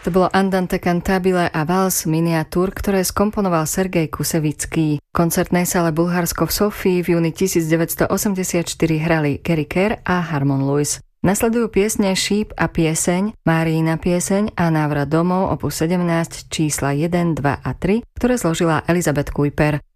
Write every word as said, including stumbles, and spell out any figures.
To bolo Andante cantabile a Vals miniatúr, ktoré skomponoval Sergej Kusevický. V koncertnej sále Bulharsko v Sofii v júni devätnásťstoosemdesiatštyri hrali Gary Kerr a Harmon Lewis. Nasledujú piesne Šíp a pieseň, Máriina pieseň a Návrat domov opus sedemnásť čísla jeden, dva a tri, ktoré zložila Elizabeth Kuiper.